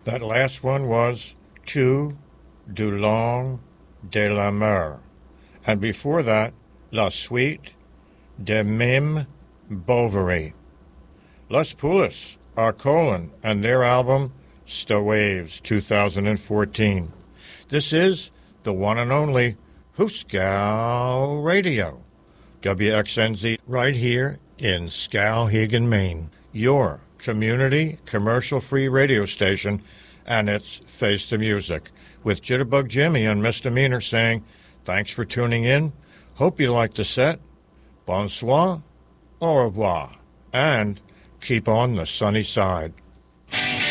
That last one was Tu du long de la mer. And before that, La Suite de Mime Bovary. Les Poulis, Arcolin, and their album Sta Waves 2014. This is the one and only Hooskow Radio, WXNZ, right here in Skowhegan, Maine, your community commercial-free radio station, and it's Face the Music, with Jitterbug Jimmy and Misdemeanor saying, thanks for tuning in, hope you like the set, bonsoir, au revoir, and keep on the sunny side.